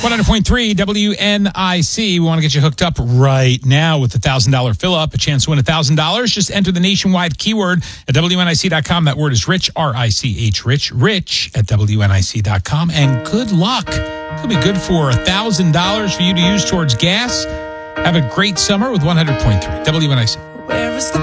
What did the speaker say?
100.3 WNIC. We want to get you hooked up right now with the $1,000 fill-up. A chance to win $1,000. Just enter the nationwide keyword at WNIC.com. That word is rich, R-I-C-H, rich at WNIC.com. And good luck. It'll be good for $1,000 for you to use towards gas. Have a great summer with 100.3 WNIC. Where is the